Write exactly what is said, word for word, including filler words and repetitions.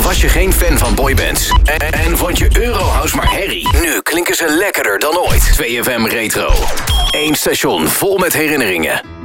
Was je geen fan van boybands? En, en vond je Eurohouse maar herrie? Nu klinken ze lekkerder dan ooit. twee F M Retro. Eén station vol met herinneringen.